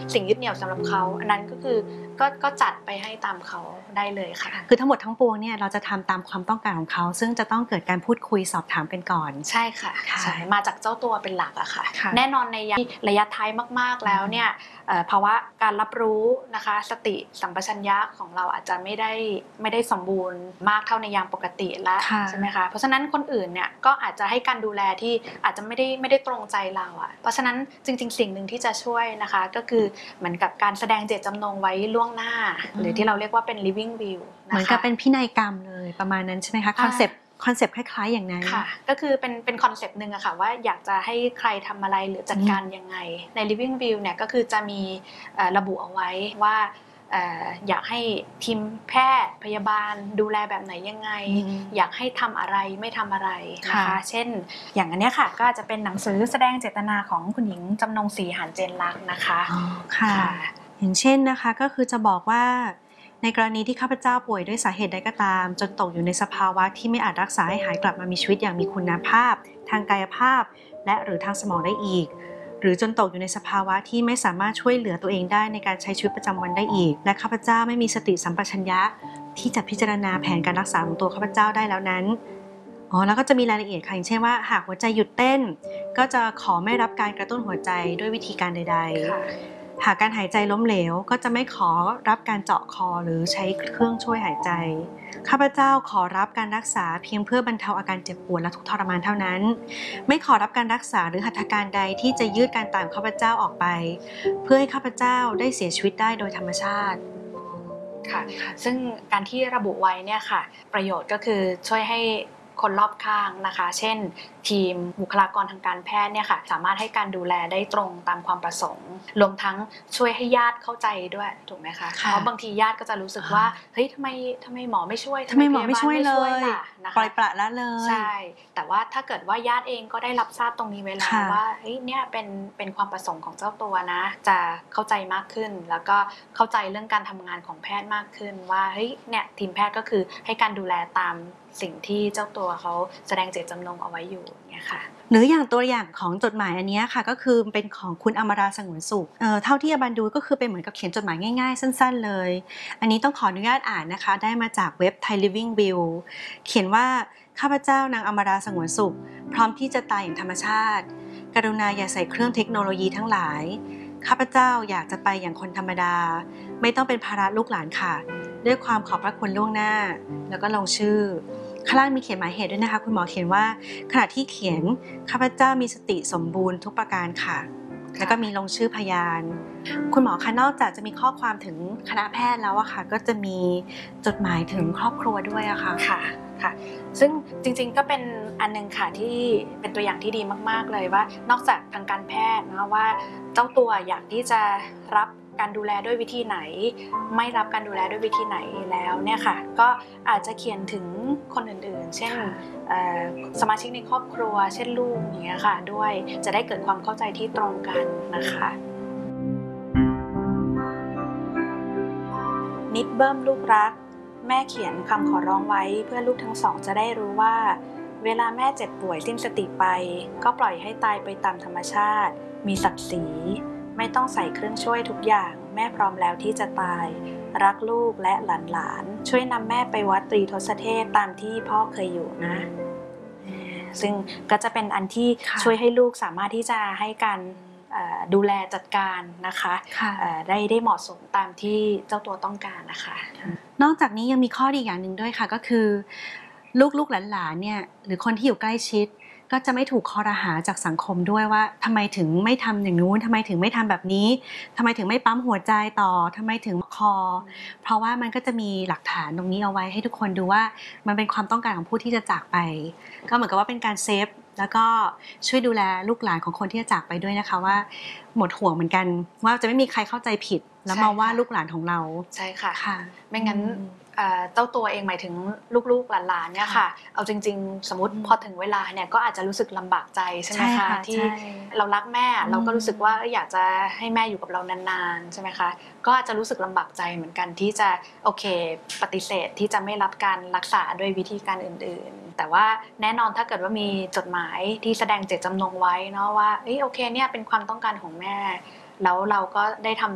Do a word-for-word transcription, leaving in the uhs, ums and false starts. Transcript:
สิ่งยึดเหนี่ยวสำหรับเขาอันนั้นก็คือก็ก็จัดไปให้ตามเขาได้เลยค่ะคือทั้งหมดทั้งปวงเนี่ยเราจะทำตามความต้องการของเขาซึ่งจะต้องเกิดการพูดคุยสอบถามกันก่อนใช่ค่ะใช่มาจากเจ้าตัวเป็นหลักอะค่ะแน่นอนในระยะท้ายมากๆแล้วเนี่ยภาวะการรับรู้นะคะสติสัมปชัญญะของเราอาจจะไม่ได้ไม่ได้สมบูรณ์มากเท่าในยามปกติแล้วใช่ไหมคะเพราะฉะนั้นคนอื่นเนี่ยก็อาจจะให้การดูแลที่อาจจะไม่ได้ไม่ได้ตรงใจเราอะเพราะฉะนั้นจริงๆสิ่งหนึ่งที่จะช่วยนะคะก็คือเหมือนกับการแสดงเจตจำนงไว้ล่วงหน้าหรือที่เราเรียกว่าเป็น living will เหมือนกับเป็นพินัยกรรมเลยประมาณนั้นใช่ไหมคะคอนเซปต์คอนเซปต์คล้ายๆอย่างนั้นค่ะก็คือเป็นเป็นคอนเซปต์นึงอะค่ะว่าอยากจะให้ใครทำอะไรหรือจัดการยังไงใน living will เนี่ยก็คือจะมีระบุเอาไว้ว่าอยากให้ทีมแพทย์พยาบาลดูแลแบบไหนยังไงอยากให้ทำอะไรไม่ทำอะไรนะคะเช่นอย่างอันนี้ค่ะก็จะเป็นหนังสือแสดงเจตนาของคุณหญิงจำนงศรีหาญเจนลักษณ์นะคะค่ะอย่างเช่นนะคะก็คือจะบอกว่าในกรณีที่ข้าพเจ้าป่วยด้วยสาเหตุใดก็ตามจนตกอยู่ในสภาวะที่ไม่อาจรักษาให้หายกลับมามีชีวิตอย่างมีคุณภาพทางกายภาพและหรือทางสมองได้อีกหรือจนตกอยู่ในสภาวะที่ไม่สามารถช่วยเหลือตัวเองได้ในการใช้ชีวิตประจำวันได้อีกและข้าพเจ้าไม่มีสติสัมปชัญญะที่จะพิจารณาแผนการรักษาของตัวข้าพเจ้าได้แล้วนั้นอ๋อแล้วก็จะมีรายละเอียดค่ะอย่างเช่นว่าหากหัวใจหยุดเต้นก็จะขอไม่รับการกระตุ้นหัวใจด้วยวิธีการใดๆหากการหายใจล้มเหลวก็จะไม่ขอรับการเจาะคอหรือใช้เครื่องช่วยหายใจข้าพเจ้าขอรับการรักษาเพียงเพื่อบรรเทาอาการเจ็บปวดและทุกข์ทรมานเท่านั้นไม่ขอรับการรักษาหรือหัตถการใดที่จะยืดการตายของข้าพเจ้าออกไปเพื่อให้ข้าพเจ้าได้เสียชีวิตได้โดยธรรมชาติค่ะซึ่งการที่ระบุไว้เนี่ยค่ะประโยชน์ก็คือช่วยให้คนรอบข้างนะคะเช่นทีมบุคลากรทางการแพทย์เนี่ยค่ะสามารถให้การดูแลได้ตรงตามความประสงค์รวมทั้งช่วยให้ญาติเข้าใจด้วยถูกไหมคะเพราะบางทีญาติก็จะรู้สึกว่าเฮ้ยทำไมทำไมหมอไม่ช่วยทำไมหมอไม่ช่วยเลยปล่อยปละละเลยใช่แต่ว่าถ้าเกิดว่าญาติเองก็ได้รับทราบตรงนี้ไว้แล้วว่าเฮ้ยเนี่ยเป็นเป็นความประสงค์ของเจ้าตัวนะจะเข้าใจมากขึ้นแล้วก็เข้าใจเรื่องการทำงานของแพทย์มากขึ้นว่าเฮ้ยเนี่ยทีมแพทย์ก็คือให้การดูแลตามสิ่งที่เจ้าตัวเขาแสดงเจตจำนงเอาไว้อยู่เนี่ยค่ะหรืออย่างตัวอย่างของจดหมายอันนี้ค่ะก็คือเป็นของคุณอมราสงวนสุขเอ่อเท่าที่อบันดูก็คือเป็นเหมือนกับเขียนจดหมายง่ายๆสั้นๆเลยอันนี้ต้องขออนุญาตอ่านนะคะได้มาจากเว็บ Thai Living Will เขียนว่าข้าพเจ้านางอมราสงวนสุขพร้อมที่จะตายอย่างธรรมชาติกรุณาอย่าใส่เครื่องเทคโนโลยีทั้งหลายข้าพเจ้าอยากจะไปอย่างคนธรรมดาไม่ต้องเป็นภาระลูกหลานค่ะด้วยความขอบพระคุณล่วงหน้าแล้วก็ลงชื่อข้างล่างมีเขียนหมายเหตุด้วยนะคะคุณหมอเขียนว่าขณะที่เขียนข้าพเจ้ามีสติสมบูรณ์ทุกประการค่ะแล้วก็มีลงชื่อพยานคุณหมอคะนอกจากจะมีข้อความถึงคณะแพทย์แล้วอะค่ะก็จะมีจดหมายถึงครอบครัวด้วยอะค่ะค่ะค่ะซึ่งจริงๆก็เป็นอันนึงค่ะที่เป็นตัวอย่างที่ดีมากๆเลยว่านอกจากทางการแพทย์นะว่าเจ้าตัวอยากที่จะรับการดูแลด้วยวิธีไหนไม่รับการดูแลด้วยวิธีไหนแล้วเนี่ยค่ะก็อาจจะเขียนถึงคนอื่นๆเช่นสมาชิกในครอบครัวเช่นลูกอย่างเงี้ยค่ะด้วยจะได้เกิดความเข้าใจที่ตรงกันนะคะนิดเบิ้มลูกรักแม่เขียนคำขอร้องไว้เพื่อลูกทั้งสองจะได้รู้ว่าเวลาแม่เจ็บป่วยสิ้นสติไปก็ปล่อยให้ตายไปตามธรรมชาติมีศักดิ์ศรีไม่ต้องใส่เครื่องช่วยทุกอย่างแม่พร้อมแล้วที่จะตายรักลูกและหลานๆช่วยนำแม่ไปวัดตรีทศเทพตามที่พ่อเคยอยู่นะซึ่งก็จะเป็นอันที่ช่วยให้ลูกสามารถที่จะให้การดูแลจัดการนะคะได้ได้เหมาะสมตามที่เจ้าตัวต้องการนะคะนอกจากนี้ยังมีข้อดีอย่างหนึ่งด้วยค่ะก็คือลูกๆหลานๆเนี่ยหรือคนที่อยู่ใกล้ชิดก็จะไม่ถูกคอรหาจากสังคมด้วยว่าทำไมถึงไม่ทำอย่างนู้นทำไมถึงไม่ทำแบบนี้ทำไมถึงไม่ปั๊มหัวใจต่อทำไมถึงคอเพราะว่ามันก็จะมีหลักฐานตรงนี้เอาไว้ให้ทุกคนดูว่ามันเป็นความต้องการของผู้ที่จะจากไปก็เหมือนกับว่าเป็นการเซฟแล้วก็ช่วยดูแลลูกหลานของคนที่จะจากไปด้วยนะคะว่าหมดห่วงเหมือนกันว่าจะไม่มีใครเข้าใจผิดแล้วมาว่าลูกหลานของเราใช่ค่ะไม่งั้นเจ้าตัวเองหมายถึงลูกๆหลานๆเนี่ยค่ะเอาจริงๆสมมติพอถึงเวลาเนี่ยก็อาจจะรู้สึกลำบากใจใช่ไหมคะที่เรารักแม่เราก็รู้สึกว่าอยากจะให้แม่อยู่กับเรานานๆใช่ไหมคะก็อาจจะรู้สึกลำบากใจเหมือนกันที่จะโอเคปฏิเสธที่จะไม่รับการรักษาด้วยวิธีการอื่นๆแต่ว่าแน่นอนถ้าเกิดว่ามีจดหมายที่แสดงเจตจำนงไว้เนาะว่าโอเคเนี่ยเป็นความต้องการของแม่แล้วเราก็ได้ทำ